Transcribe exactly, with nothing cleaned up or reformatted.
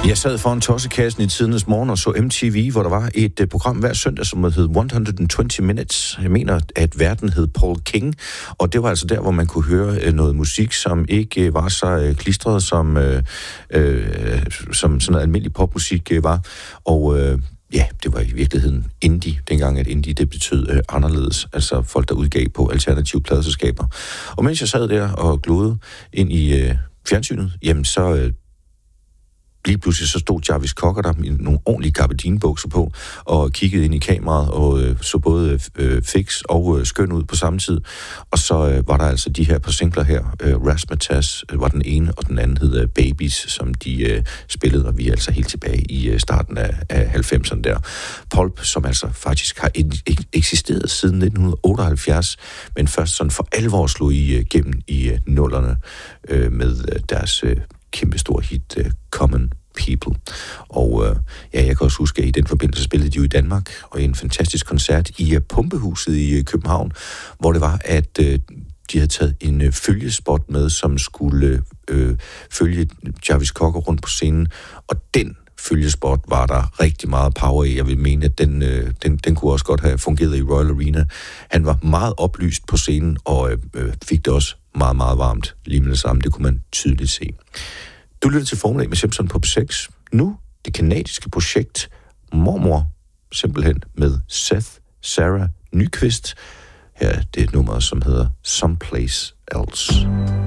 Jeg sad foran tossekassen i tidernes morgen og så M T V, hvor der var et uh, program hver søndag, som hed et hundrede og tyve Minutes. Jeg mener, at verden hed Paul King, og det var altså der, hvor man kunne høre uh, noget musik, som ikke uh, var så uh, klistret, som, uh, uh, som sådan noget almindelig popmusik uh, var. Og uh, ja, det var i virkeligheden indie, dengang at indie, det betød uh, anderledes. Altså folk, der udgav på alternative pladeselskaber. Og mens jeg sad der og glodede ind i uh, fjernsynet, jamen så... Uh, Lige pludselig så stod Jarvis Cocker der med nogle ordentlige gabardinebukser på, og kiggede ind i kameraet, og øh, så både øh, fix og øh, skøn ud på samme tid. Og så øh, var der altså de her par singler her. Øh, Razzmatazz øh, var den ene, og den anden hed øh, Babies, som de øh, spillede, og vi er altså helt tilbage i øh, starten af, af halvfemserne der. Pulp, som altså faktisk har ek- eksisteret siden nitten otteoghalvfjerds, men først sådan for alvor slog igennem i øh, nullerne øh, med øh, deres... Øh, kæmpe stor hit, uh, Common People. Og uh, ja, jeg kan også huske, at i den forbindelse spillede de jo i Danmark, og i en fantastisk koncert i uh, Pumpehuset i uh, København, hvor det var, at uh, de havde taget en uh, følgespot med, som skulle uh, følge Jarvis Cocker rundt på scenen, og den følgespot var der rigtig meget power i. Jeg vil mene, at den, øh, den, den kunne også godt have fungeret i Royal Arena. Han var meget oplyst på scenen, og øh, fik det også meget, meget varmt lige med det samme. Det kunne man tydeligt se. Du lytter til Formel A med Simpson på P seks. Nu det kanadiske projekt Mormor, simpelthen med Seth Sarah Nyqvist. Her er det et nummer, som hedder Someplace Else.